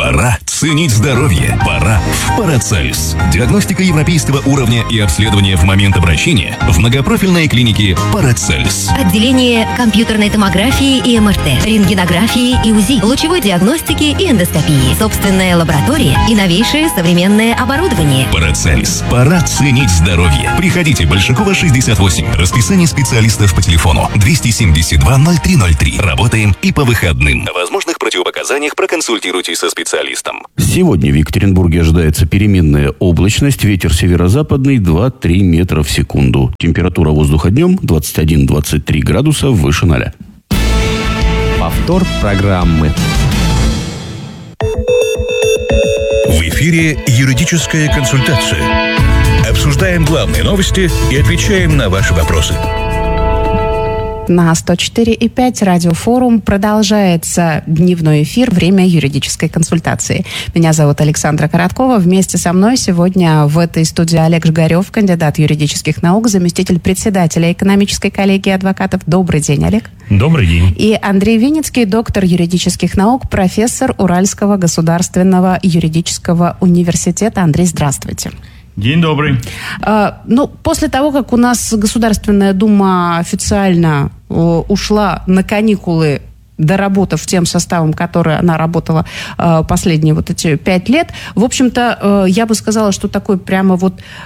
Пора ценить здоровье. Пора в Парацельс. Диагностика европейского уровня и обследование в момент обращения в многопрофильной клинике Парацельс. Отделение компьютерной томографии и МРТ, рентгенографии и УЗИ, лучевой диагностики и эндоскопии, собственная лаборатория и новейшее современное оборудование. Парацельс. Пора ценить здоровье. Приходите, Большакова, 68. Расписание специалистов по телефону 272-0303. Работаем и по выходным. О возможных противопоказаниях проконсультируйтесь со специалистом. Сегодня в Екатеринбурге ожидается переменная облачность. Ветер северо-западный 2-3 метра в секунду. Температура воздуха днем 21-23 градуса выше 0. Повтор программы. В эфире юридическая консультация. Обсуждаем главные новости и отвечаем на ваши вопросы. На 104,5 радиофорум продолжается дневной эфир «Время юридической консультации». Меня зовут Александра Короткова. Вместе со мной сегодня в этой студии Олег Жигарев, кандидат юридических наук, заместитель председателя экономической коллегии адвокатов. Добрый день, Олег. Добрый день. И Андрей Винницкий, доктор юридических наук, профессор Уральского государственного юридического университета. Андрей, здравствуйте. День добрый. После того, как у нас Государственная Дума официально ушла на каникулы, доработав тем составом, который она работала последние вот эти 5 лет, в общем-то, я бы сказала, что такой прямо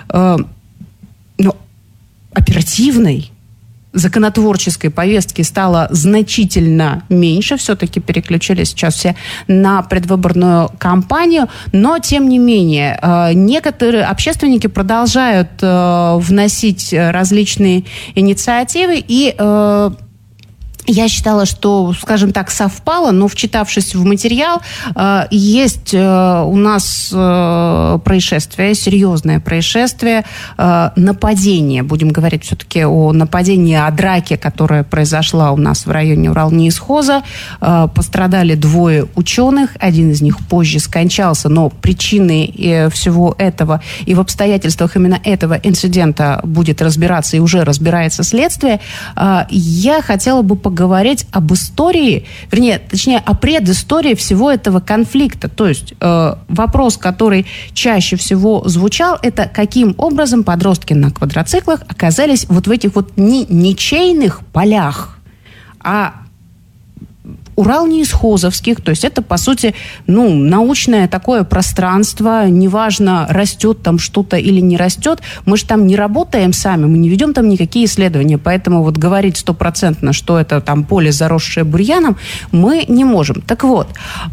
оперативной законотворческой повестки стало значительно меньше. Все-таки переключились сейчас все на предвыборную кампанию. Но, тем не менее, некоторые общественники продолжают вносить различные инициативы. И я считала, что, скажем так, совпало, но, вчитавшись в материал, есть у нас происшествие, серьезное происшествие, нападение, будем говорить все-таки о нападении, о драке, которая произошла у нас в районе Уралнеисхоза. Пострадали 2 ученых, один из них позже скончался, но причиной всего этого и в обстоятельствах именно этого инцидента будет разбираться и уже разбирается следствие. Я хотела бы поговорить об истории, точнее, о предыстории всего этого конфликта. То есть вопрос, который чаще всего звучал, это каким образом подростки на квадроциклах оказались вот в этих вот не ничейных полях, а уралнеисхозовских, то есть это, по сути, научное такое пространство, неважно, растет там что-то или не растет, мы же там не работаем сами, мы не ведем там никакие исследования, поэтому вот говорить 100%, что это там поле, заросшее бурьяном, мы не можем. Так вот,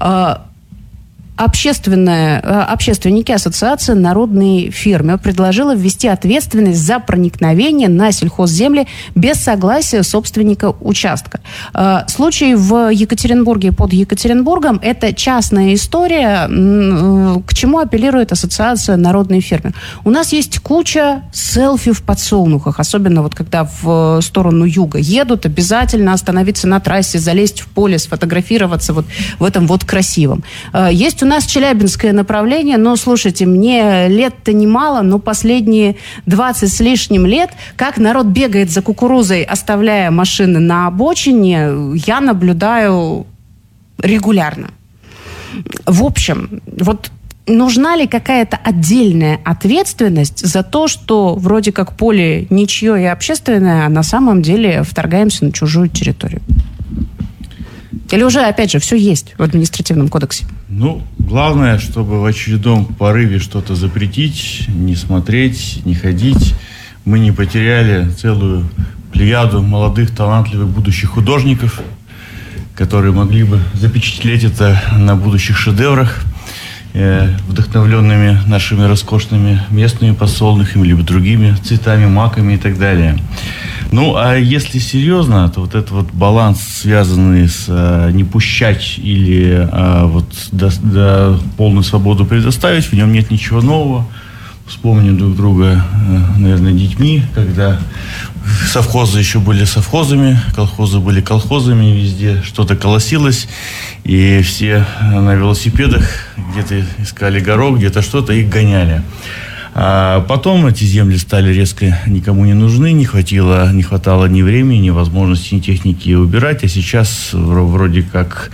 общественники Ассоциации народной фермы предложила ввести ответственность за проникновение на сельхозземли без согласия собственника участка. Случай в Екатеринбурге, под Екатеринбургом, это частная история, к чему апеллирует Ассоциация народной фермы. У нас есть куча селфи в подсолнухах, особенно вот когда в сторону юга едут, обязательно остановиться на трассе, залезть в поле, сфотографироваться вот в этом вот красивом. Есть у нас челябинское направление, но, слушайте, мне лет-то немало, но последние 20 с лишним лет, как народ бегает за кукурузой, оставляя машины на обочине, я наблюдаю регулярно. В общем, вот нужна ли какая-то отдельная ответственность за то, что вроде как поле ничье и общественное, а на самом деле вторгаемся на чужую территорию? Или уже, опять же, все есть в административном кодексе? Главное, чтобы в очередном порыве что-то запретить, не смотреть, не ходить, мы не потеряли целую плеяду молодых, талантливых будущих художников, которые могли бы запечатлеть это на будущих шедеврах, вдохновленными нашими роскошными местными подсолнухами, либо другими цветами, маками и так далее. А если серьезно, то вот этот вот баланс, связанный с не пущать или до полную свободу предоставить, в нем нет ничего нового. Вспомним друг друга, наверное, детьми, когда совхозы еще были совхозами, колхозы были колхозами, везде что-то колосилось, и все на велосипедах где-то искали горох, где-то что-то, их гоняли. Потом эти земли стали резко никому не нужны, не хватало ни времени, ни возможности, ни техники убирать, а сейчас вроде как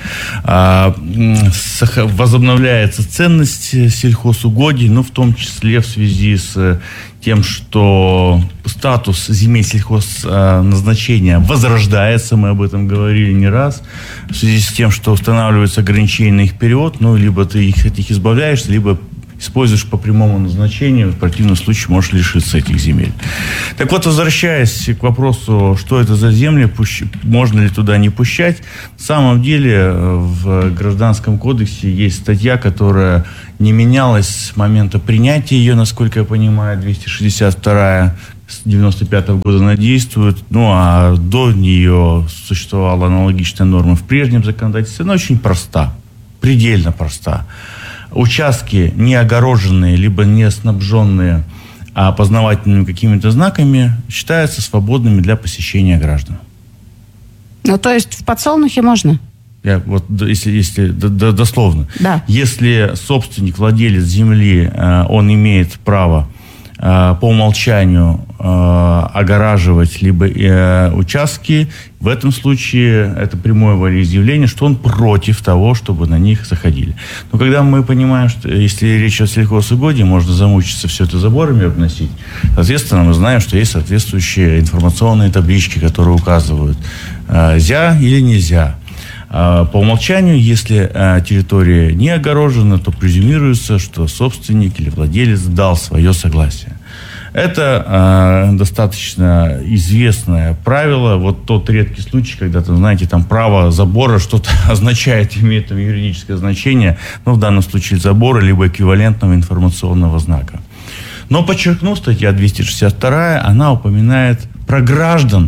возобновляется ценность сельхозугодий, но в том числе в связи с тем, что статус земель сельхозназначения возрождается, мы об этом говорили не раз, в связи с тем, что устанавливаются ограничения на их период, либо ты от них избавляешься, либо используешь по прямому назначению, в противном случае можешь лишиться этих земель. Так вот, возвращаясь к вопросу, что это за земли, можно ли туда не пущать, на самом деле в Гражданском кодексе есть статья, которая не менялась с момента принятия ее, насколько я понимаю, 262-я, с 95-го года она действует, а до нее существовала аналогичная норма в прежнем законодательстве. Она очень проста, предельно проста. Участки, не огороженные, либо не снабженные опознавательными какими-то знаками, считаются свободными для посещения граждан. То есть в подсолнухе можно? Если дословно. Да. Если собственник, владелец земли, он имеет право по умолчанию огораживать либо участки, в этом случае это прямое волеизъявление, что он против того, чтобы на них заходили. Но когда мы понимаем, что если речь о сельхозугодии, можно замучиться все это заборами обносить, соответственно, мы знаем, что есть соответствующие информационные таблички, которые указывают, «зя» или «нельзя». По умолчанию, если территория не огорожена, то презюмируется, что собственник или владелец дал свое согласие. Это достаточно известное правило. Вот тот редкий случай, когда, там право забора что-то означает, имеет там юридическое значение, в данном случае забора, либо эквивалентного информационного знака. Но подчеркну, статья 262, она упоминает про граждан,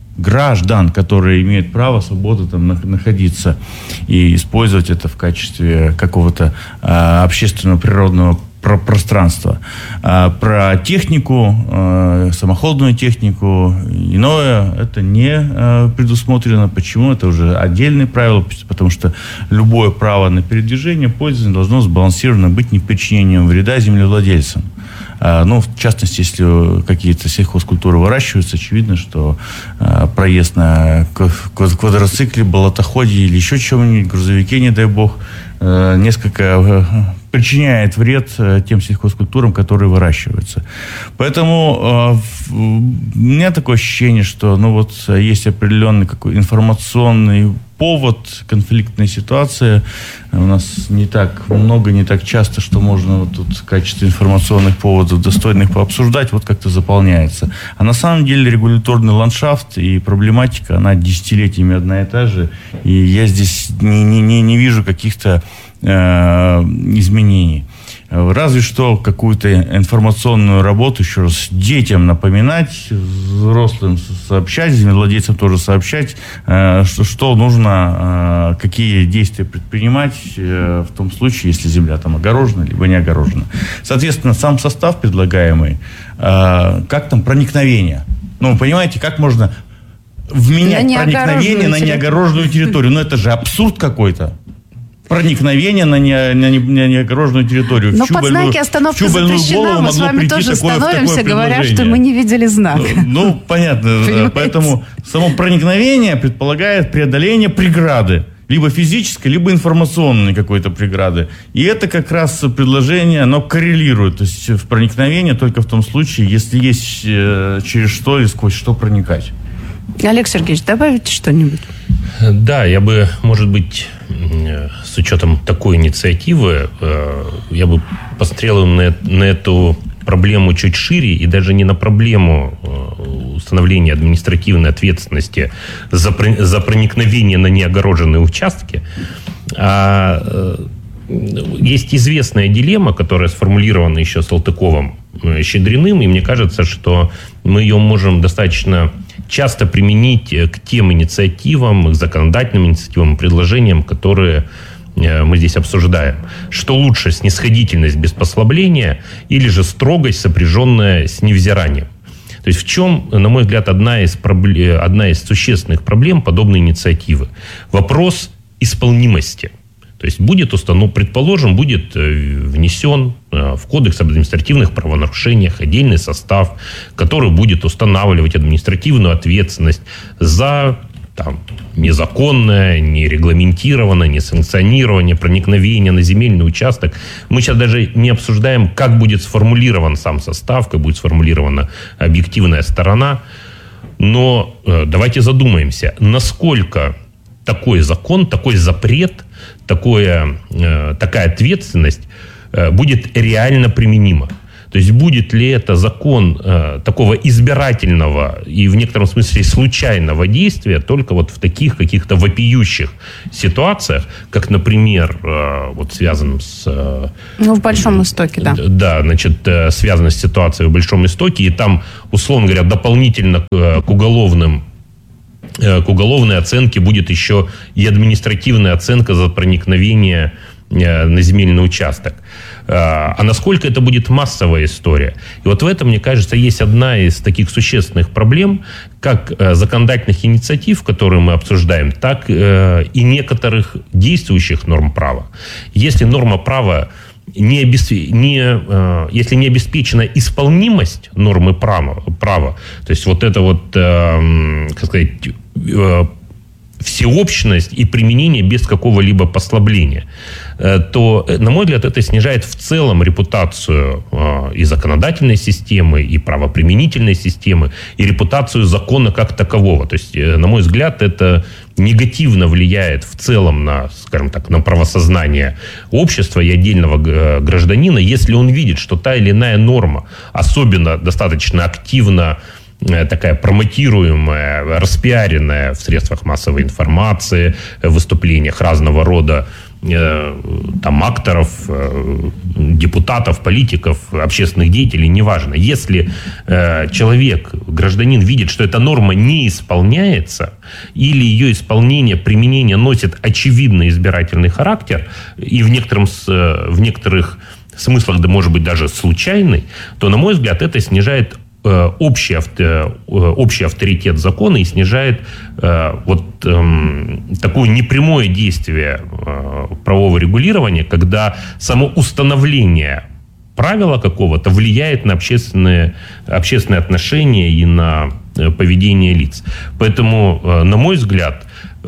которые имеют право свободу там находиться и использовать это в качестве какого-то общественного природного пространства. Про технику, самоходную технику, иное, это не предусмотрено. Почему? Это уже отдельные правила, потому что любое право на передвижение пользователя должно сбалансированно быть непричинением вреда землевладельцам. В частности, если какие-то сельхозкультуры выращиваются, очевидно, что проезд на квадроцикле, болотоходе или еще чем-нибудь, грузовике, не дай бог, несколько причиняет вред тем сельхозкультурам, которые выращиваются. Поэтому у меня такое ощущение, что есть определенный какой информационный повод, конфликтная ситуация. У нас не так много, не так часто, что можно тут в качестве информационных поводов достойных пообсуждать, как-то заполняется. А на самом деле регуляторный ландшафт и проблематика, она десятилетиями одна и та же. И я здесь не вижу каких-то изменений. Разве что какую-то информационную работу, еще раз, детям напоминать, взрослым сообщать, землевладельцам тоже сообщать, что нужно, какие действия предпринимать в том случае, если земля там огорожена, либо не огорожена. Соответственно, сам состав предлагаемый, как там проникновение. Вы понимаете, как можно вменять проникновение на неогороженную территорию? Это же абсурд какой-то. Проникновение на неогороженную территорию. Но под знаки остановки запрещена, мы с вами тоже становимся, говоря, что мы не видели знак. Понятно. Понимаете? Поэтому само проникновение предполагает преодоление преграды. Либо физической, либо информационной какой-то преграды. И это как раз предложение, оно коррелирует. То есть в проникновение только в том случае, если есть через что или сквозь что проникать. Олег Сергеевич, добавите что-нибудь? Да, я бы, может быть, с учетом такой инициативы, я бы посмотрел на эту проблему чуть шире, и даже не на проблему установления административной ответственности за проникновение на неогороженные участки. Есть известная дилемма, которая сформулирована еще Салтыковым-Щедриным, и мне кажется, что мы ее можем достаточно часто применить к тем инициативам, к законодательным инициативам, предложениям, которые мы здесь обсуждаем. Что лучше, снисходительность без послабления или же строгость, сопряженная с невзиранием? То есть в чем, на мой взгляд, одна из существенных проблем подобной инициативы? Вопрос исполнимости. То есть предположим, будет внесен в Кодекс об административных правонарушениях отдельный состав, который будет устанавливать административную ответственность за незаконное, нерегламентированное, несанкционирование проникновения на земельный участок. Мы сейчас даже не обсуждаем, как будет сформулирован сам состав, как будет сформулирована объективная сторона. Но давайте задумаемся, насколько такой закон, такой запрет, такая ответственность будет реально применима. То есть будет ли это закон такого избирательного и в некотором смысле случайного действия только вот в таких каких-то вопиющих ситуациях, как, например, вот связанным с... в Большом Истоке, да. Да, значит, связано с ситуацией в Большом Истоке, и там, условно говоря, дополнительно к уголовной оценке будет еще и административная оценка за проникновение на земельный участок. А насколько это будет массовая история? И вот в этом, мне кажется, есть одна из таких существенных проблем, как законодательных инициатив, которые мы обсуждаем, так и некоторых действующих норм права. Если норма права если не обеспечена исполнимость нормы права, то есть вот это вот, как сказать, всеобщность и применение без какого-либо послабления, то, на мой взгляд, это снижает в целом репутацию и законодательной системы, и правоприменительной системы, и репутацию закона как такового. То есть, на мой взгляд, это негативно влияет в целом на, скажем так, на правосознание общества и отдельного гражданина, если он видит, что та или иная норма, особенно достаточно активно такая промотируемая, распиаренная в средствах массовой информации, в выступлениях разного рода акторов, депутатов, политиков, общественных деятелей, неважно. Если человек, гражданин, видит, что эта норма не исполняется, или ее исполнение, применение носит очевидный избирательный характер, и в некоторых смыслах, да, может быть, даже случайный, то, на мой взгляд, это снижает общий авторитет закона и снижает такое непрямое действие правового регулирования, когда само установление правила какого-то влияет на общественные отношения и на поведение лиц. Поэтому, на мой взгляд,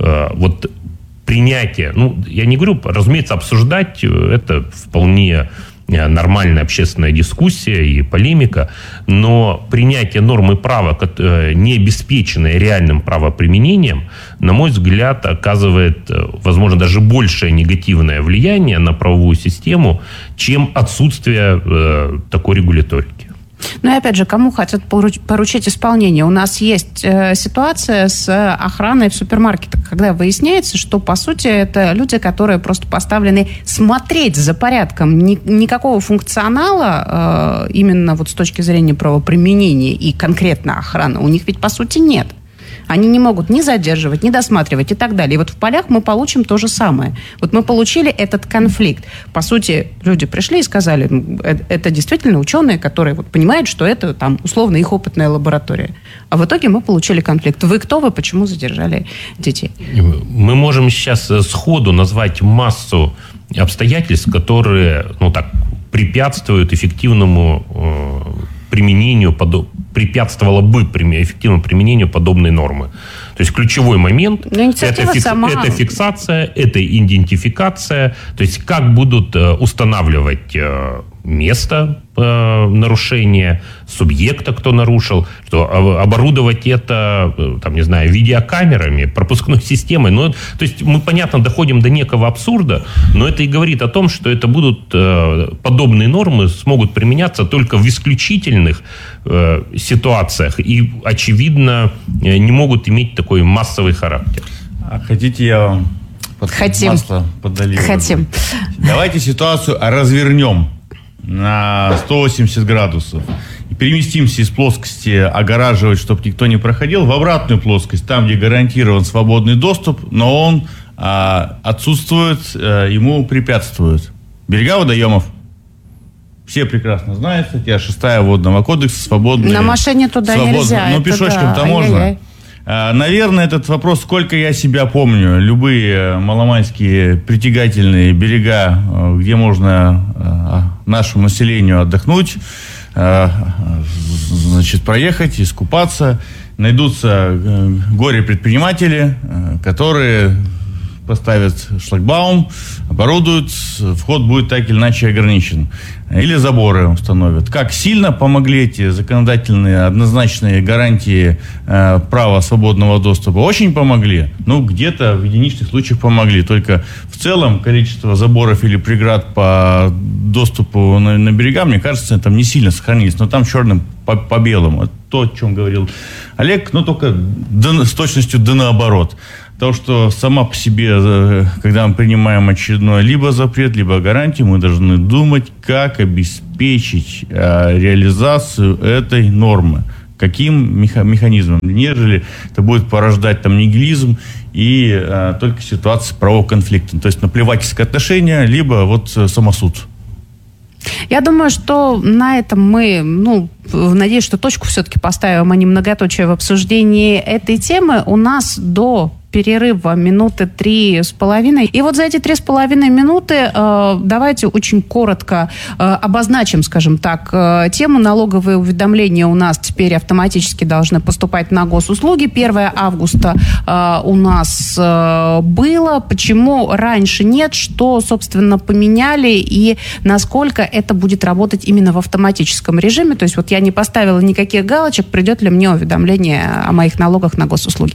принятие, я не говорю, разумеется, обсуждать это вполне нормальная общественная дискуссия и полемика, но принятие нормы права, не обеспеченное реальным правоприменением, на мой взгляд, оказывает, возможно, даже большее негативное влияние на правовую систему, чем отсутствие такой регуляторики. Ну и опять же, кому хотят поручить исполнение? У нас есть ситуация с охраной в супермаркетах, когда выясняется, что, по сути, это люди, которые просто поставлены смотреть за порядком. Никакого функционала именно вот с точки зрения правоприменения и конкретно охраны у них ведь, по сути, нет. Они не могут ни задерживать, ни досматривать и так далее. И вот в полях мы получим то же самое. Вот мы получили этот конфликт. По сути, люди пришли и сказали, это действительно ученые, которые понимают, что это там условно их опытная лаборатория. А в итоге мы получили конфликт. Вы кто, вы почему задержали детей? Мы можем сейчас сходу назвать массу обстоятельств, которые, препятствуют эффективному применению, препятствовало бы эффективному применению подобной нормы. То есть ключевой момент – это фиксация, это идентификация, то есть как будут устанавливать место нарушения, субъекта, кто нарушил, что оборудовать это, видеокамерами, пропускной системой. То есть мы, понятно, доходим до некого абсурда, но это и говорит о том, что это будут подобные нормы смогут применяться только в исключительных ситуациях и, очевидно, не могут иметь такой массовый характер. А хотите, я вам масло подолью? Хотим. Давайте ситуацию развернем на 180 градусов и переместимся из плоскости огораживать, чтобы никто не проходил, в обратную плоскость, там, где гарантирован свободный доступ, но он отсутствует, ему препятствуют. Берега водоемов. Все прекрасно знают, статья 6 Водного кодекса, свободные. На машине туда нельзя. Пешочком-то можно. Наверное, этот вопрос, сколько я себя помню, любые маломальские притягательные берега, где можно нашему населению отдохнуть, значит, проехать, искупаться. Найдутся горе-предприниматели, которые поставят шлагбаум, оборудуют, вход будет так или иначе ограничен. Или заборы установят. Как сильно помогли эти законодательные однозначные гарантии права свободного доступа? Очень помогли. Ну, где-то в единичных случаях помогли. Только в целом количество заборов или преград по доступу на берега, мне кажется, там не сильно сохранились. Но там черным по белому. То, о чем говорил Олег, но только с точностью да наоборот. Потому что сама по себе, когда мы принимаем очередной либо запрет, либо гарантию, мы должны думать, как обеспечить реализацию этой нормы. Каким механизмом, нежели это будет порождать там нигилизм и только ситуации правового конфликта. То есть наплевательское отношение, либо вот самосуд. Я думаю, что на этом мы, надеюсь, что точку все-таки поставим, а не многоточие в обсуждении этой темы. У нас до перерыва минуты 3,5. И вот за эти 3,5 минуты давайте очень коротко обозначим, скажем так, тему. Налоговые уведомления у нас теперь автоматически должны поступать на госуслуги. 1 августа у нас было. Почему раньше нет? Что, собственно, поменяли? И насколько это будет работать именно в автоматическом режиме? То есть вот я не поставила никаких галочек, придет ли мне уведомление о моих налогах на госуслуги?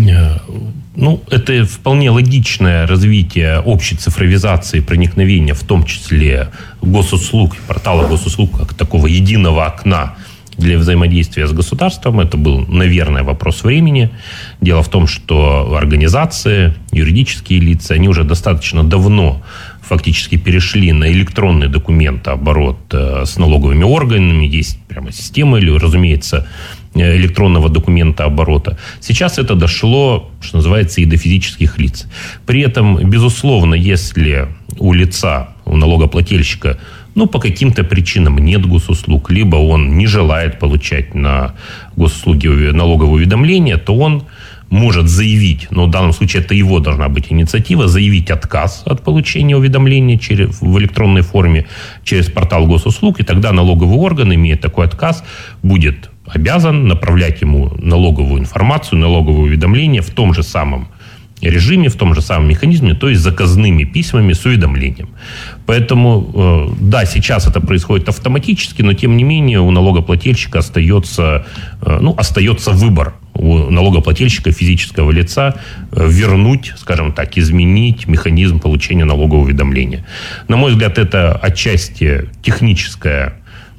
Это вполне логичное развитие общей цифровизации проникновения, в том числе госуслуг, портала госуслуг, как такого единого окна для взаимодействия с государством. Это был, наверное, вопрос времени. Дело в том, что организации, юридические лица, они уже достаточно давно фактически перешли на электронный документооборот с налоговыми органами. Есть прямо система, или, разумеется, электронного документа оборота. Сейчас это дошло, что называется, и до физических лиц. При этом, безусловно, если у лица, у налогоплательщика, по каким-то причинам нет госуслуг, либо он не желает получать на госуслуги налоговые уведомления, то он может заявить, но в данном случае это его должна быть инициатива, заявить отказ от получения уведомления в электронной форме через портал госуслуг, и тогда налоговый орган, имея такой отказ, будет обязан направлять ему налоговую информацию, налоговые уведомления в том же самом режиме, в том же самом механизме, то есть заказными письмами с уведомлением. Поэтому, да, сейчас это происходит автоматически, но тем не менее у налогоплательщика остается выбор у налогоплательщика физического лица вернуть, скажем так, изменить механизм получения налогового уведомления. На мой взгляд, это отчасти техническая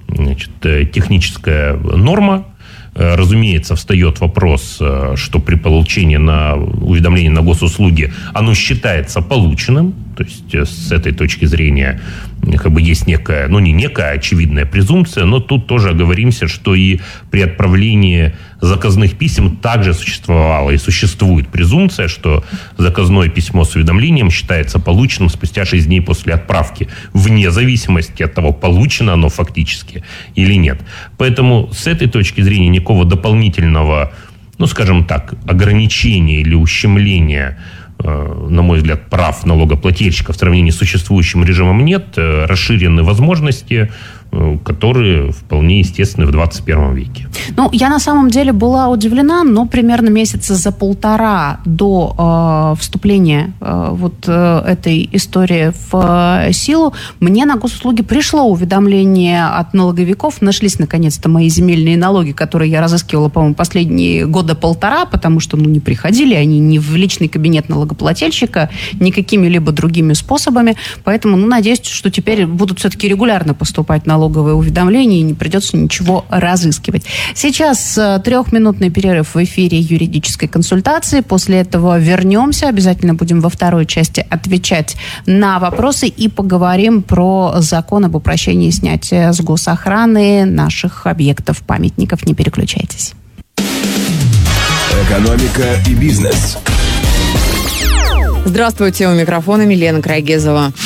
норма. Разумеется, встает вопрос, что при получении уведомления на госуслуги оно считается полученным. То есть с этой точки зрения есть некая, не некая очевидная презумпция, но тут тоже оговоримся, что и при отправлении заказных писем также существовала и существует презумпция, что заказное письмо с уведомлением считается полученным спустя 6 дней после отправки, вне зависимости от того, получено оно фактически или нет. Поэтому с этой точки зрения никакого дополнительного, скажем так, ограничения или ущемления, на мой взгляд, прав налогоплательщика в сравнении с существующим режимом нет. Расширены возможности, которые вполне естественны в 21 веке. Я на самом деле была удивлена, но примерно месяца за 1,5 до вступления этой истории в силу мне на госуслуги пришло уведомление от налоговиков. Нашлись, наконец-то, мои земельные налоги, которые я разыскивала, по-моему, последние 1,5 года, потому что, не приходили они ни в личный кабинет налогоплательщика, ни какими-либо другими способами. Поэтому, надеюсь, что теперь будут все-таки регулярно поступать налоговые уведомления, и не придется ничего разыскивать. Сейчас 3-минутный перерыв в эфире юридической консультации. После этого вернемся. Обязательно будем во второй части отвечать на вопросы и поговорим про закон об упрощении снятия с госохраны наших объектов, памятников. Не переключайтесь. Экономика и бизнес. Здравствуйте, у микрофона Милена Крайгезова.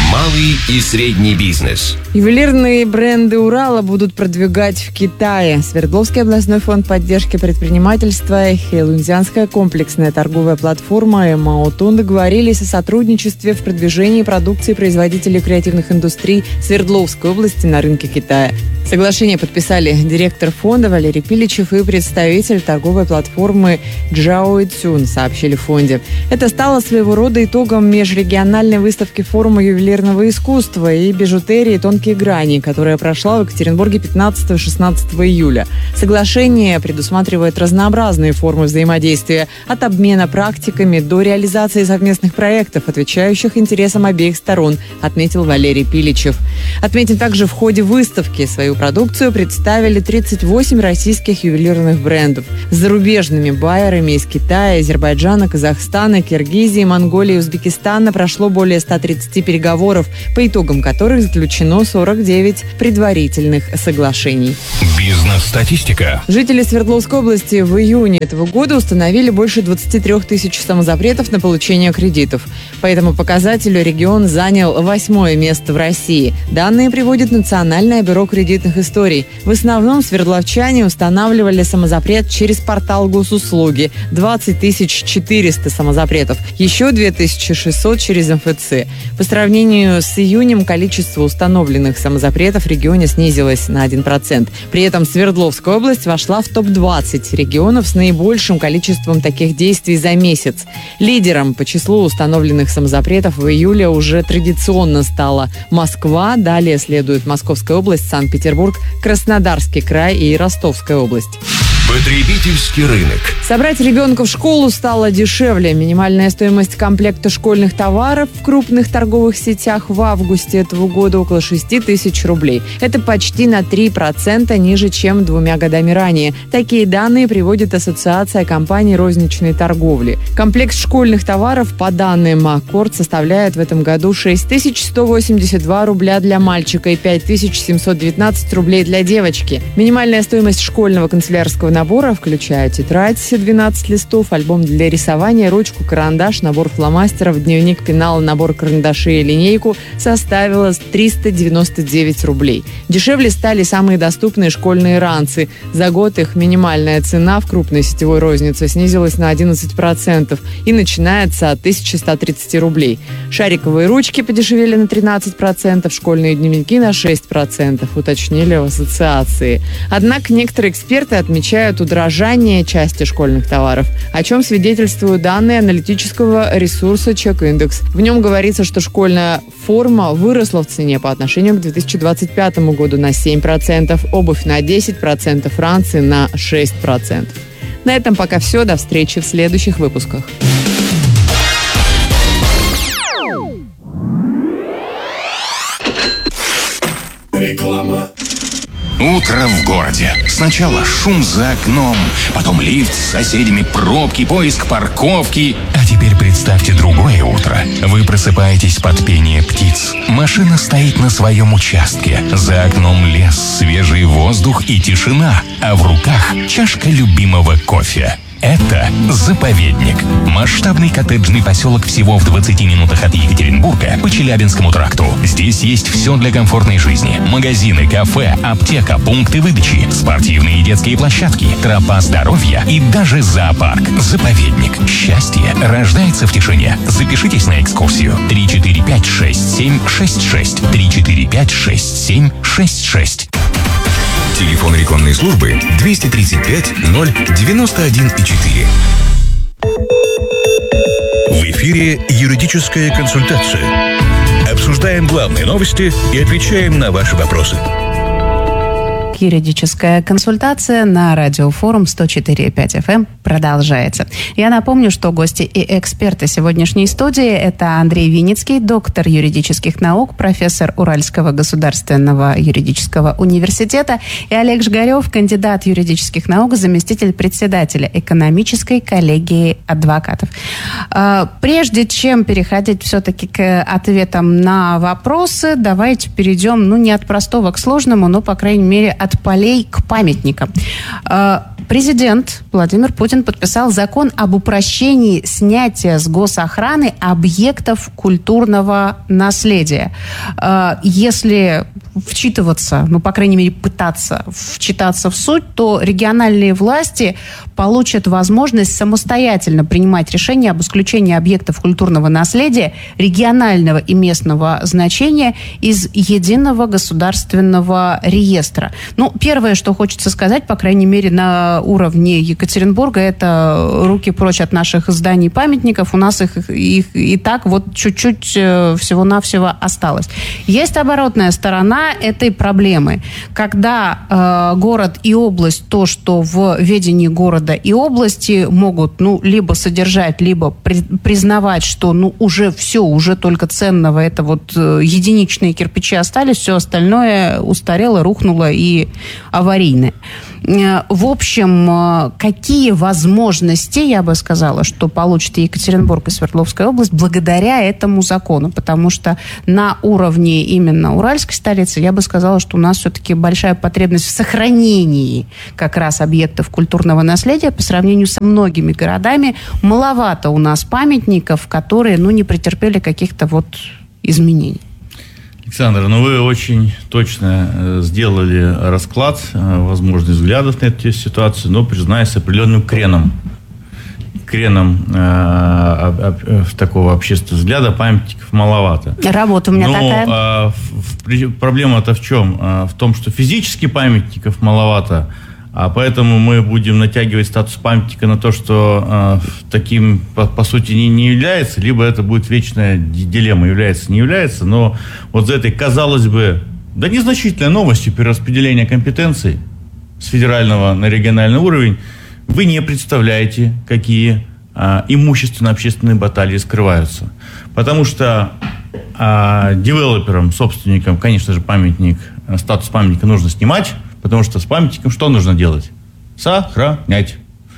Малый и средний бизнес. Ювелирные бренды Урала будут продвигать в Китае. Свердловский областной фонд поддержки предпринимательства и Хэйлунцзянская комплексная торговая платформа Маотун договорились о сотрудничестве в продвижении продукции производителей креативных индустрий Свердловской области на рынке Китая. Соглашение подписали директор фонда Валерий Пиличев и представитель торговой платформы Джао Цюн, сообщили в фонде. Это стало своего рода итогом межрегиональной выставки форума ювелирного искусства и бижутерии «Тонкие грани», которая прошла в Екатеринбурге 15-16 июля. Соглашение предусматривает разнообразные формы взаимодействия, от обмена практиками до реализации совместных проектов, отвечающих интересам обеих сторон, отметил Валерий Пиличев. Отметим также, в ходе выставки свою продукцию представили 38 российских ювелирных брендов. С зарубежными байерами из Китая, Азербайджана, Казахстана, Киргизии, Монголии и Узбекистана прошло более 130 переговоров, по итогам которых заключено 49 предварительных соглашений. Бизнес-статистика. Жители Свердловской области в июне этого года установили больше 23 тысяч самозапретов на получение кредитов. По этому показателю регион занял 8-е место в России. Данные приводит Национальное бюро кредитных историй. В основном свердловчане устанавливали самозапрет через портал госуслуги. 20 400 самозапретов. Еще 2600 через МФЦ. По сравнению с июнем количество установленных самозапретов в регионе снизилось на 1%. При этом Свердловская область вошла в топ-20 регионов с наибольшим количеством таких действий за месяц. Лидером по числу установленных самозапретов в июле уже традиционно стала Москва. Далее следует Московская область, Санкт-Петербург, Краснодарский край и Ростовская область. Потребительский рынок. Собрать ребенка в школу стало дешевле. Минимальная стоимость комплекта школьных товаров в крупных торговых сетях в августе этого года около 6 тысяч рублей. Это почти на 3% ниже, чем 2 годами ранее. Такие данные приводит Ассоциация компаний розничной торговли. Комплект школьных товаров, по данным Аккорд, составляет в этом году 6182 рубля для мальчика и 5719 рублей для девочки. Минимальная стоимость школьного канцелярского набора, включая тетрадь 12 листов, альбом для рисования, ручку, карандаш, набор фломастеров, дневник, пенал, набор карандашей и линейку, составила 399 рублей. Дешевле стали самые доступные школьные ранцы. За год их минимальная цена в крупной сетевой рознице снизилась на 11% и начинается от 1130 рублей. Шариковые ручки подешевели на 13%, школьные дневники на 6%, уточнили в ассоциации. Однако некоторые эксперты отмечают удорожание части школьных товаров, о чем свидетельствуют данные аналитического ресурса Чек-индекс. В нем говорится, что школьная форма выросла в цене по отношению к 2025 году на 7%, обувь на 10%, ранцы на 6%. На этом пока все. До встречи в следующих выпусках. Реклама. Утро в городе. Сначала шум за окном, потом лифт с соседями, пробки, поиск парковки. А теперь представьте другое утро. Вы просыпаетесь под пение птиц. Машина стоит на своем участке. За окном лес, свежий воздух и тишина. А в руках чашка любимого кофе. Это «Заповедник». Масштабный коттеджный поселок всего в 20 минутах от Екатеринбурга по Челябинскому тракту. Здесь есть все для комфортной жизни. Магазины, кафе, аптека, пункты выдачи, спортивные и детские площадки, тропа здоровья и даже зоопарк. «Заповедник». Счастье рождается в тишине. Запишитесь на экскурсию. 345-6766. 345-6766. Телефон рекламной службы 235 091 4. В эфире юридическая консультация. Обсуждаем главные новости и отвечаем на ваши вопросы. Юридическая консультация на радиофорум 104.5 FM продолжается. Я напомню, что гости и эксперты сегодняшней студии – это Андрей Винницкий, доктор юридических наук, профессор Уральского государственного юридического университета, и Олег Жигарев, кандидат юридических наук, заместитель председателя экономической коллегии адвокатов. Прежде чем переходить все-таки к ответам на вопросы, давайте перейдем, не от простого к сложному, но, по крайней мере, от от полей к памятникам. Президент Владимир Путин подписал закон об упрощении снятия с госохраны объектов культурного наследия. Если вчитываться, по крайней мере, пытаться вчитаться в суть, то региональные власти получат возможность самостоятельно принимать решения об исключении объектов культурного наследия регионального и местного значения из единого государственного реестра. Первое, что хочется сказать, по крайней мере, на уровне Екатеринбурга, это руки прочь от наших зданий памятников. У нас их и так чуть-чуть всего-навсего осталось. Есть оборотная сторона этой проблемы. Когда город и область, то, что в ведении города и области могут, либо содержать, либо признавать, что, уже все, уже только ценного, это единичные кирпичи остались, все остальное устарело, рухнуло и аварийное. В общем, какие возможности, я бы сказала, что получит Екатеринбург и Свердловская область благодаря этому закону? Потому что на уровне именно уральской столицы, я бы сказала, что у нас все-таки большая потребность в сохранении как раз объектов культурного наследия по сравнению со многими городами. Маловато у нас памятников, которые, не претерпели каких-то изменений. Александр, вы очень точно сделали расклад возможных взглядов на эту ситуацию, но, признаюсь, с определенным креном такого общественного взгляда памятников маловато. Работа у меня такая. Проблема-то в чем? В том, что физически памятников маловато, а поэтому мы будем натягивать статус памятника на то, что таким, по сути, не является, либо это будет вечная дилемма, является, не является. Но за этой, казалось бы, незначительной новостью перераспределения компетенций с федерального на региональный уровень, вы не представляете, какие имущественно-общественные баталии скрываются. Потому что девелоперам, собственникам, конечно же, статус памятника нужно снимать, потому что с памятником что нужно делать? Сохранять.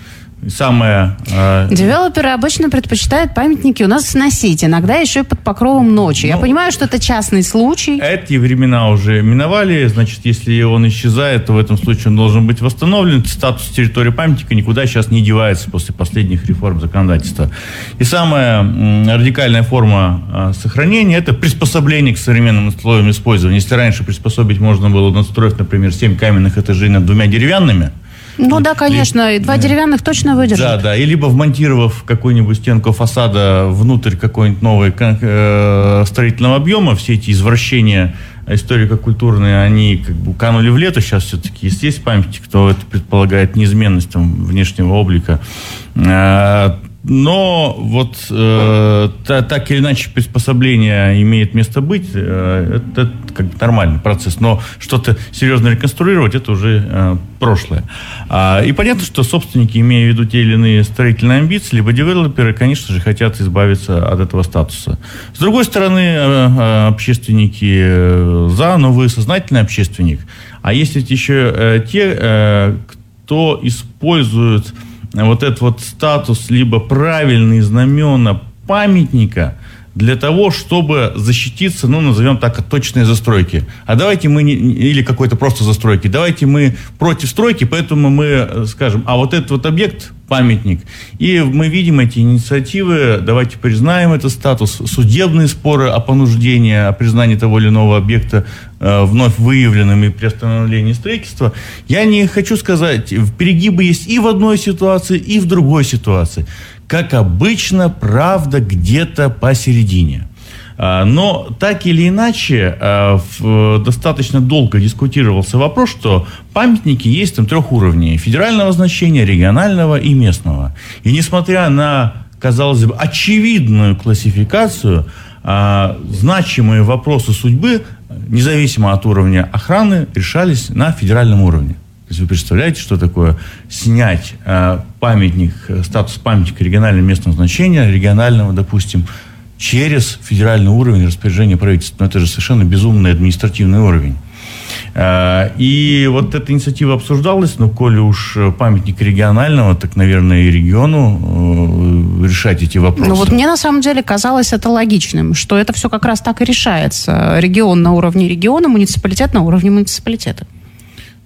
Девелоперы обычно предпочитают памятники у нас сносить, иногда еще и под покровом ночи. Я понимаю, что это частный случай. Эти времена уже миновали, значит, если он исчезает, то в этом случае он должен быть восстановлен. Статус территории памятника никуда сейчас не девается после последних реформ законодательства. И самая радикальная форма сохранения – это приспособление к современным условиям использования. Если раньше приспособить можно было, надстроив, например, 7 каменных этажей над 2 деревянными, конечно, и 2 деревянных точно выдержат. Да, и либо вмонтировав какую-нибудь стенку фасада внутрь какой-нибудь новой строительного объема, все эти извращения историко-культурные, они канули в лету. Сейчас все-таки, если есть памятник, то это предполагает неизменность внешнего облика. Но так или иначе приспособление имеет место быть, это нормальный процесс. Но что-то серьезно реконструировать, это уже прошлое. И понятно, что собственники, имея в виду те или иные строительные амбиции, либо девелоперы, конечно же, хотят избавиться от этого статуса. С другой стороны, общественники но вы сознательный общественник. А есть ведь еще те, кто использует этот статус, либо правильные знамена памятника для того, чтобы защититься, назовем так, от точной застройки. А давайте мы или какой-то просто застройки, давайте мы против стройки, поэтому мы скажем, этот объект памятник. И мы видим эти инициативы, давайте признаем этот статус, судебные споры о понуждении, о признании того или иного объекта вновь выявленным и приостановлении строительства. Я не хочу сказать, перегибы есть и в одной ситуации, и в другой ситуации. Как обычно, правда где-то посередине. Но так или иначе, достаточно долго дискутировался вопрос, что памятники есть 3 уровней: федерального значения, регионального и местного. И несмотря на, казалось бы, очевидную классификацию, значимые вопросы судьбы, независимо от уровня охраны, решались на федеральном уровне. То есть вы представляете, что такое снять памятник, статус памятника регионального местного значения, регионального, допустим, через федеральный уровень распоряжения правительства. Это же совершенно безумный административный уровень. И эта инициатива обсуждалась, но коли уж памятник регионального, так, наверное, и региону решать эти вопросы. Мне на самом деле казалось это логичным, что это все как раз так и решается. Регион на уровне региона, муниципалитет на уровне муниципалитета.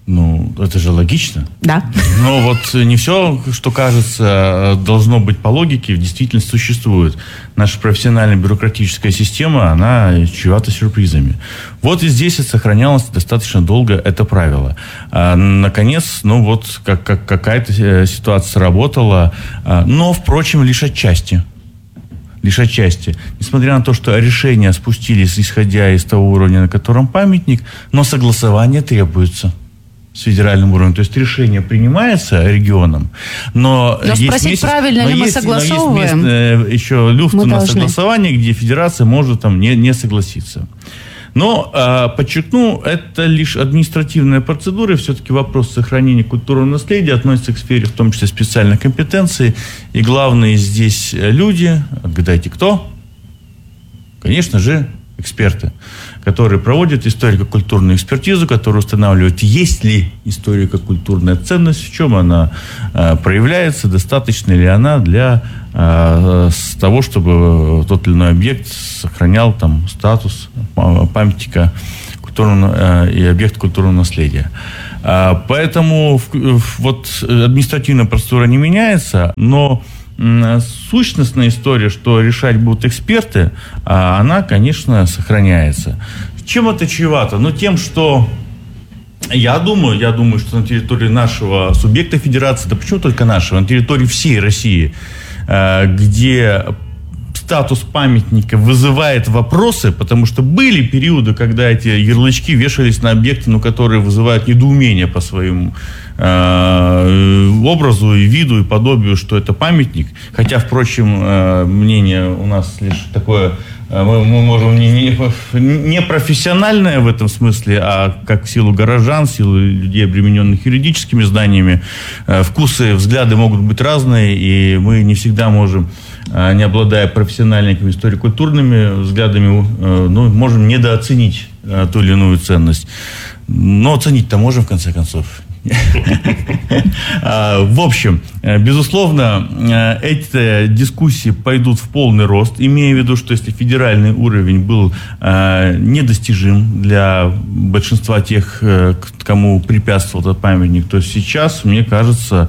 Ну, это же логично. Да. Но вот не все, что кажется, должно быть по логике, в действительности существует. Наша профессиональная бюрократическая система, она чревата сюрпризами. Вот и здесь сохранялось достаточно долго это правило. Наконец, ну вот какая-то ситуация сработала, но, впрочем, лишь отчасти. Лишь отчасти. Несмотря на то, что решения спустились, исходя из того уровня, на котором памятник, но согласование требуется с федеральным уровнем. То есть решение принимается регионом, но спросить, правильно ли мы согласовываем, но есть еще люфт на согласование, где федерация может там не согласиться. Но, подчеркну, это лишь административная процедура, и все-таки вопрос сохранения культурного наследия относится к сфере, в том числе, специальных компетенций. И главные здесь люди, отгадайте, кто? Конечно же, эксперты, которые проводят историко-культурную экспертизу, которые устанавливают, есть ли историко-культурная ценность, в чем она проявляется, достаточно ли она для того, чтобы тот или иной объект сохранял там статус памятника культурного и объект культурного наследия. Поэтому вот административная процедура не меняется, но сущностная история, что решать будут эксперты, она, конечно, сохраняется. Чем это чревато? Ну, тем, что я думаю, что на территории нашего субъекта федерации, да почему только нашего, на территории всей России, где статус памятника вызывает вопросы, потому что были периоды, когда эти ярлычки вешались на объекты, но которые вызывают недоумение по своему образу и виду, и подобию, что это памятник. Хотя, впрочем, мнение у нас лишь такое, мы можем не профессиональное в этом смысле, а как в силу горожан, в силу людей, обремененных юридическими знаниями, вкусы, взгляды могут быть разные, и мы не всегда можем, не обладая профессиональными историко-культурными взглядами, можем недооценить ту или иную ценность. Но оценить-то можем, в конце концов. В общем, безусловно, эти дискуссии пойдут в полный рост, имея в виду, что если федеральный уровень был недостижим для большинства тех, кому препятствовал этот памятник, то сейчас, мне кажется,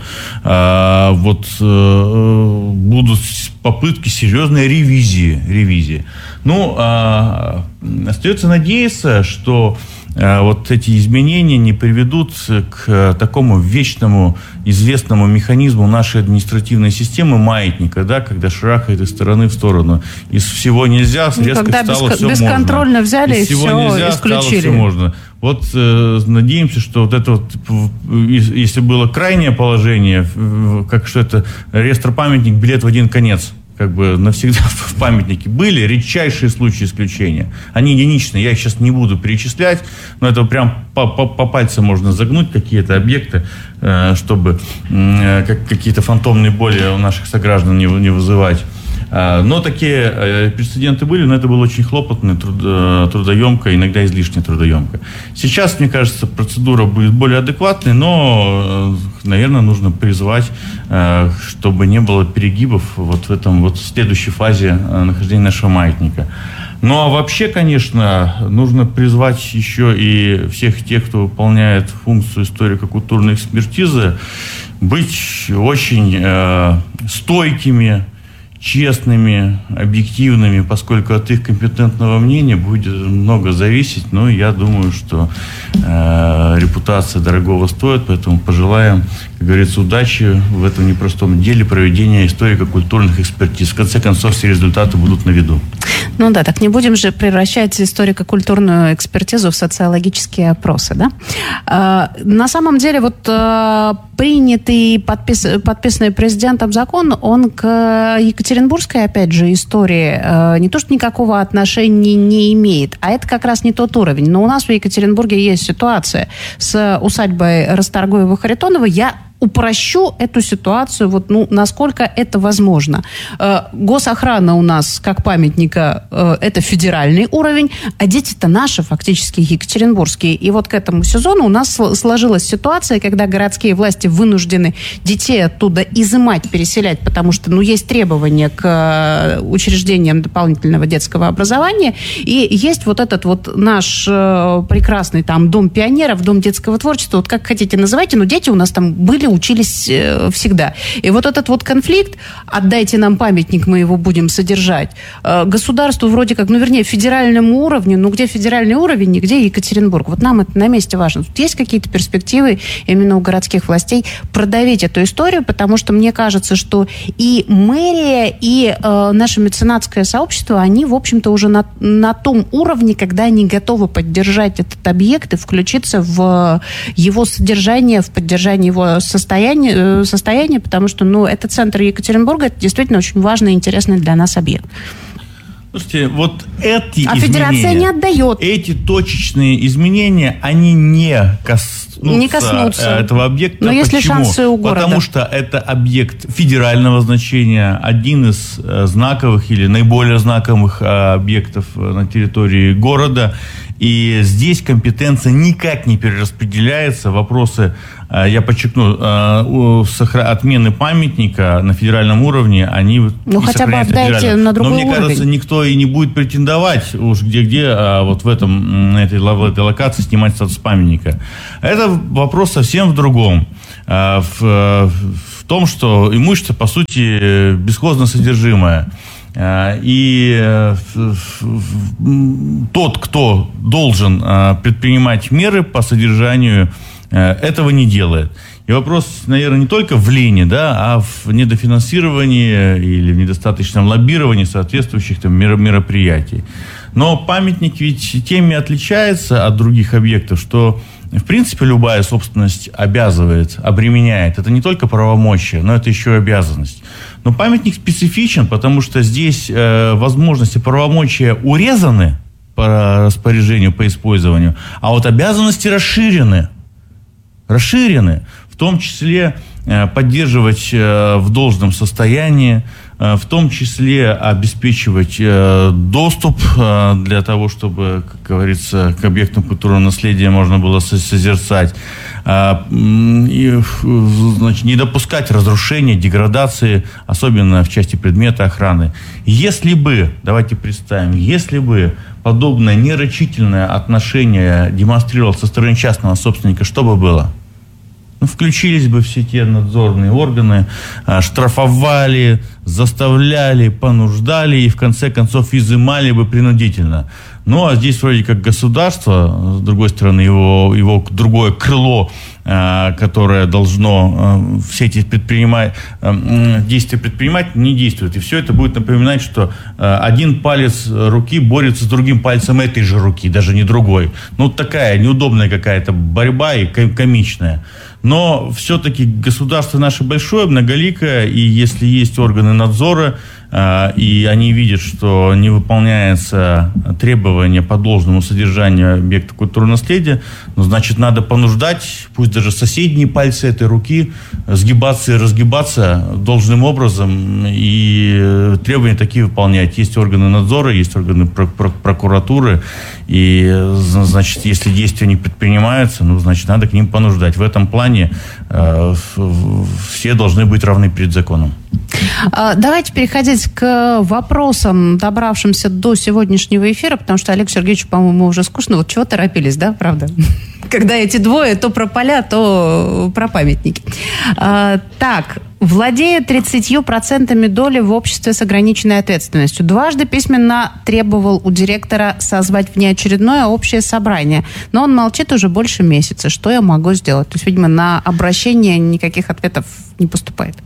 будут попытки серьезной ревизии. Ну, остается надеяться, что вот эти изменения не приведут к такому вечному, известному механизму нашей административной системы маятника, да, когда шарахает из стороны в сторону. Из всего нельзя, резко стало все можно. Бесконтрольно взяли и все нельзя, исключили. Стало все можно. Вот надеемся, что вот это вот, если было крайнее положение, как что это реестр-памятник, билет в один конец, как бы навсегда в памятнике, были редчайшие случаи исключения. Они единичные, я их сейчас не буду перечислять, но это прям по пальцам можно загнуть какие-то объекты, чтобы какие-то фантомные боли у наших сограждан не вызывать. Но такие прецеденты были, но это было очень хлопотно, трудоемко, иногда излишне трудоемко. Сейчас, мне кажется, процедура будет более адекватной, но, наверное, нужно призвать, чтобы не было перегибов вот в этом вот следующей фазе нахождения нашего маятника. Ну, а вообще, конечно, нужно призвать еще и всех тех, кто выполняет функцию историко-культурной экспертизы, быть очень стойкими, честными, объективными, поскольку от их компетентного мнения будет много зависеть. Но я думаю, что репутация дорогого стоит, поэтому пожелаем, как говорится, удачи в этом непростом деле проведения историко-культурных экспертиз. В конце концов, все результаты будут на виду. Ну да, так не будем же превращать историко-культурную экспертизу в социологические опросы, да? На самом деле, вот принятый, подписанный президентом закон, он к Екатеринбургской, опять же, истории не то что никакого отношения не имеет, а это как раз не тот уровень. Но у нас в Екатеринбурге есть ситуация с усадьбой Расторгуева-Харитонова. Я упрощу эту ситуацию, насколько это возможно. Госохрана у нас, как памятника, это федеральный уровень, а дети-то наши, фактически, екатеринбургские. И вот к этому сезону у нас сложилась ситуация, когда городские власти вынуждены детей оттуда изымать, переселять, потому что, есть требования к учреждениям дополнительного детского образования, и есть вот этот наш прекрасный там Дом пионеров, Дом детского творчества, как хотите называйте, но дети у нас там были, учились всегда. И вот этот конфликт, отдайте нам памятник, мы его будем содержать, государству вроде как, федеральному уровню, где федеральный уровень, нигде Екатеринбург. Вот нам это на месте важно. Тут есть какие-то перспективы именно у городских властей продавить эту историю, потому что мне кажется, что и мэрия, и наше меценатское сообщество, они, в общем-то, уже на том уровне, когда они готовы поддержать этот объект и включиться в его содержание, в поддержание его состояния, потому что, это центр Екатеринбурга, это действительно очень важный и интересный для нас объект. Слушайте, вот эти изменения... федерация не отдает. Эти точечные изменения, они не коснутся этого объекта. Но есть ли шансы у города? Потому что это объект федерального значения, один из знаковых или наиболее знаковых объектов на территории города. И здесь компетенция никак не перераспределяется. Вопросы, я подчеркну, отмены памятника на федеральном уровне, они хотя бы отдайте на другой уровень. Но мне кажется, никто и не будет претендовать уж где, на этой локации снимать статус памятника. Это вопрос совсем в другом. В том, что имущество, по сути, бесхозно содержимое. И тот, кто должен предпринимать меры по содержанию, этого не делает. И вопрос, наверное, не только в лени, а в недофинансировании или в недостаточном лоббировании соответствующих мероприятий. Но памятник ведь тем и отличается от других объектов, что, в принципе, любая собственность обязывает, обременяет. Это не только правомочие, но это еще и обязанность. Но памятник специфичен, потому что здесь возможности правомочия урезаны по распоряжению, по использованию, а вот обязанности расширены. В том числе поддерживать в должном состоянии, в том числе обеспечивать доступ для того, чтобы, как говорится, к объектам культурного наследия можно было созерцать. И, не допускать разрушения, деградации, особенно в части предмета охраны. Давайте представим, если бы подобное нерачительное отношение демонстрировал со стороны частного собственника, что бы было? Включились бы все те надзорные органы, штрафовали, заставляли, понуждали и в конце концов изымали бы принудительно. А здесь вроде как государство, с другой стороны его другое крыло, которое должно все эти действия предпринимать, не действует. И все это будет напоминать, что один палец руки борется с другим пальцем этой же руки, даже не другой. Такая неудобная какая-то борьба и комичная. Но все-таки государство наше большое, многоликое, и если есть органы надзора, и они видят, что не выполняется требования по должному содержанию объекта культурного наследия, значит, надо понуждать, пусть даже соседние пальцы этой руки, сгибаться и разгибаться должным образом, и требования такие выполнять. Есть органы надзора, есть органы прокуратуры, и, значит, если действия не предпринимаются, значит, надо к ним понуждать. В этом плане все должны быть равны перед законом. Давайте переходить к вопросам, добравшимся до сегодняшнего эфира, потому что Олегу Сергеевичу, по-моему, уже скучно. Вот чего торопились, да, правда? Когда эти двое, то про поля, то про памятники. Так, владеет 30% доли в обществе с ограниченной ответственностью. Дважды письменно требовал у директора созвать внеочередное общее собрание. Но он молчит уже больше месяца. Что я могу сделать? То есть, видимо, на обращение никаких ответов не поступает.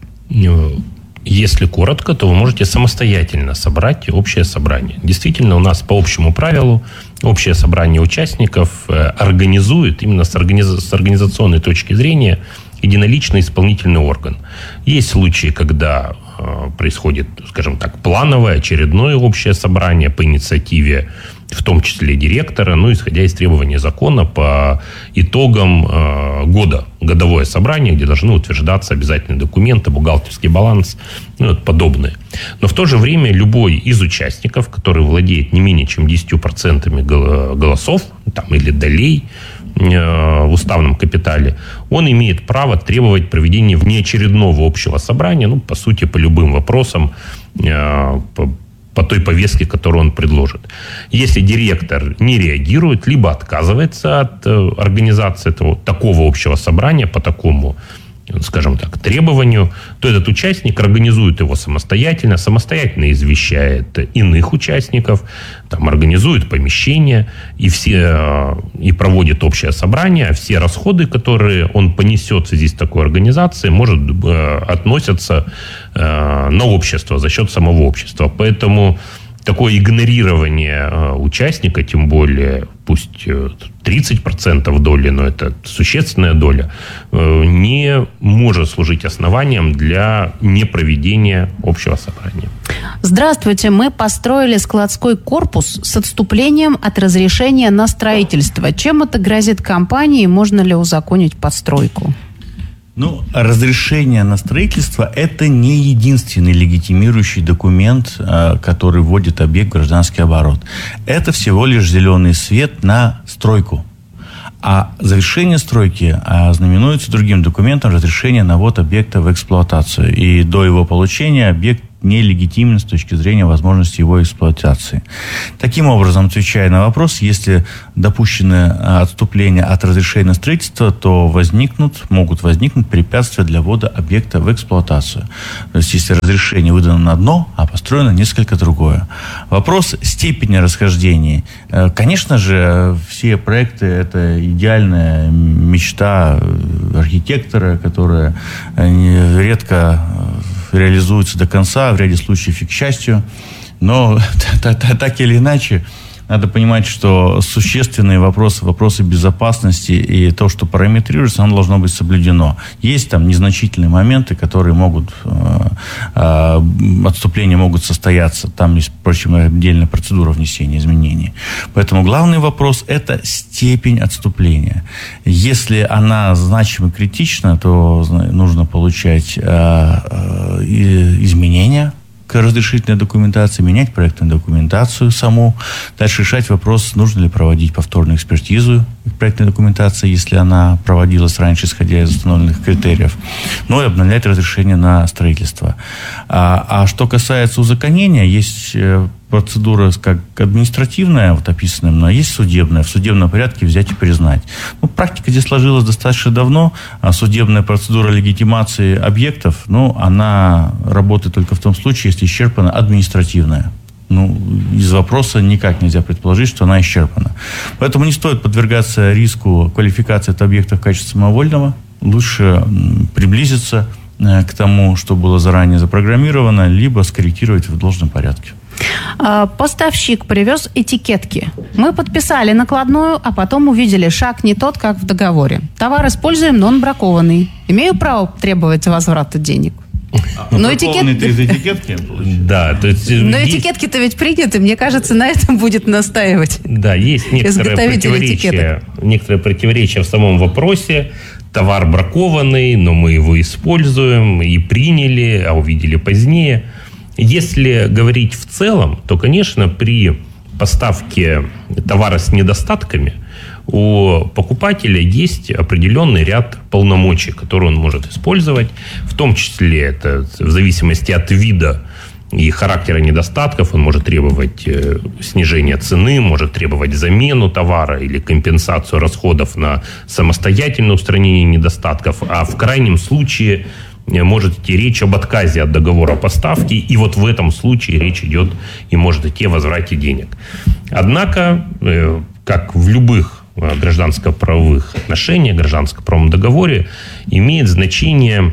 Если коротко, то вы можете самостоятельно собрать общее собрание. Действительно, у нас по общему правилу общее собрание участников организует именно с организационной точки зрения единоличный исполнительный орган. Есть случаи, когда происходит, скажем так, плановое очередное общее собрание по инициативе в том числе директора, исходя из требований закона по итогам года. Годовое собрание, где должны утверждаться обязательные документы, бухгалтерский баланс, подобное. Но в то же время любой из участников, который владеет не менее чем 10% голосов или долей в уставном капитале, он имеет право требовать проведения внеочередного общего собрания, по сути, по любым вопросам, по той повестке, которую он предложит. Если директор не реагирует, либо отказывается от организации такого общего собрания по такому, скажем так, требованию, то этот участник организует его самостоятельно извещает иных участников, организует помещение и проводит общее собрание, а все расходы, которые он понесет в связи с такой организацией, относятся на общество за счет самого общества. Поэтому такое игнорирование участника, тем более пусть 30% доли, но это существенная доля, не может служить основанием для непроведения общего собрания. Здравствуйте. Мы построили складской корпус с отступлением от разрешения на строительство. Чем это грозит компании? Можно ли узаконить постройку? Разрешение на строительство – это не единственный легитимирующий документ, который вводит объект в гражданский оборот. Это всего лишь зеленый свет на стройку. А завершение стройки знаменуется другим документом – разрешение на ввод объекта в эксплуатацию. И до его получения объект нелегитимен с точки зрения возможности его эксплуатации. Таким образом, отвечая на вопрос, если допущены отступления от разрешения строительства, то могут возникнуть препятствия для ввода объекта в эксплуатацию. То есть, если разрешение выдано на одно, а построено несколько другое. Вопрос степени расхождений. Конечно же, все проекты – это идеальная мечта архитектора, которая редко реализуется до конца, в ряде случаев и к счастью. Но так или иначе, надо понимать, что существенные вопросы безопасности и то, что параметрируется, оно должно быть соблюдено. Есть незначительные моменты, которые отступления могут состояться. Там есть, впрочем, отдельная процедура внесения изменений. Поэтому главный вопрос – это степень отступления. Если она значимо критична, то нужно получать изменения к разрешительной документации, менять проектную документацию саму, дальше решать вопрос, нужно ли проводить повторную экспертизу проектной документации, если она проводилась раньше, исходя из установленных критериев, и обновлять разрешение на строительство. А что касается узаконения, есть процедура как административная, описанная, но есть судебная. В судебном порядке взять и признать. Практика здесь сложилась достаточно давно. Судебная процедура легитимации объектов, она работает только в том случае, если исчерпана административная. Из вопроса никак нельзя предположить, что она исчерпана. Поэтому не стоит подвергаться риску квалификации этого объекта в качестве самовольного. Лучше приблизиться к тому, что было заранее запрограммировано, либо скорректировать в должном порядке. Поставщик привез этикетки. Мы подписали накладную, а потом увидели шаг не тот, как в договоре. Товар используем, но он бракованный. Имею право требовать возврата денег? Но этикетки? Да. То есть, но этикетки-то ведь приняты. Мне кажется, на этом будет настаивать. Да, есть некоторое противоречие в самом вопросе. Товар бракованный, но мы его используем и приняли, а увидели позднее. Если говорить в целом, то, конечно, при поставке товара с недостатками у покупателя есть определенный ряд полномочий, которые он может использовать. В том числе это в зависимости от вида и характера недостатков. Он может требовать снижения цены, может требовать замену товара или компенсацию расходов на самостоятельное устранение недостатков. А в крайнем случае может идти речь об отказе от договора поставки, и вот в этом случае речь идет и может идти о возврате денег. Однако, как в любых гражданско-правовых отношениях, гражданско-правовом договоре, имеет значение,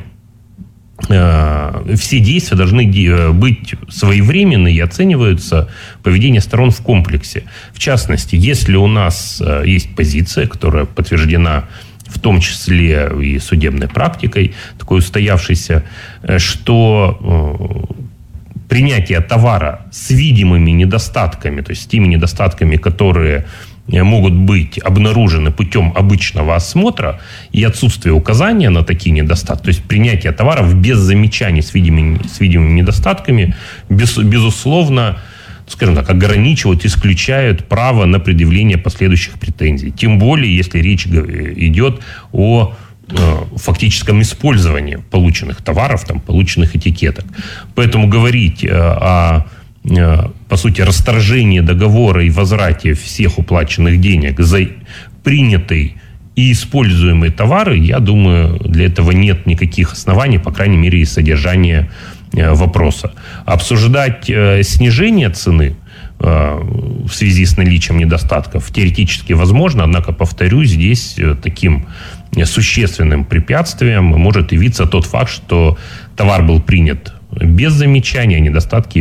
все действия должны быть своевременны и оцениваются поведение сторон в комплексе. В частности, если у нас есть позиция, которая подтверждена в том числе и судебной практикой, такой устоявшейся, что принятие товара с видимыми недостатками, то есть с теми недостатками, которые могут быть обнаружены путем обычного осмотра, и отсутствие указания на такие недостатки, то есть принятие товаров без замечаний с видимыми недостатками, безусловно, скажем так, ограничивают, исключают право на предъявление последующих претензий. Тем более, если речь идет о фактическом использовании полученных товаров, полученных этикеток. Поэтому говорить о, по сути, расторжении договора и возврате всех уплаченных денег за принятый и используемые товары, я думаю, для этого нет никаких оснований, по крайней мере, из содержания вопроса. Обсуждать снижение цены в связи с наличием недостатков теоретически возможно, однако, повторюсь, здесь таким существенным препятствием может явиться тот факт, что товар был принят без замечания, а недостатки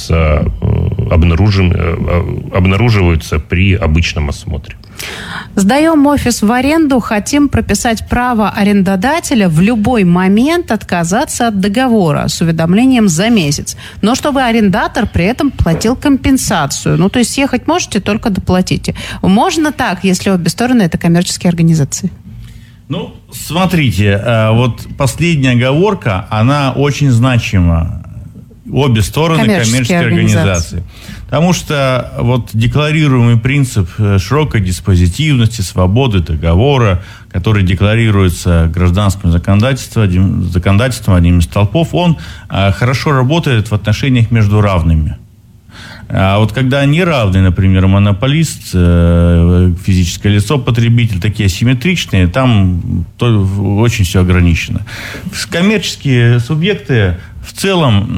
обнаруживаются при обычном осмотре. Сдаем офис в аренду, хотим прописать право арендодателя в любой момент отказаться от договора с уведомлением за месяц. Но чтобы арендатор при этом платил компенсацию. Ну, то есть съехать можете, только доплатите. Можно так, если обе стороны это коммерческие организации? Ну, смотрите, вот последняя оговорка, она очень значима. Обе стороны коммерческие организации. Потому что вот декларируемый принцип широкой диспозитивности, свободы договора, который декларируется гражданским законодательством, одним из столпов, он хорошо работает в отношениях между равными. А вот когда неравный, например, монополист, физическое лицо, потребитель, такие асимметричные, там очень все ограничено. Коммерческие субъекты в целом